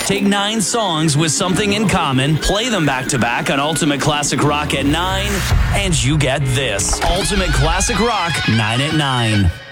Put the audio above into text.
Take 9 songs with something in common, play them back to back on Ultimate Classic Rock at 9, and you get this. Ultimate Classic Rock 9 at 9.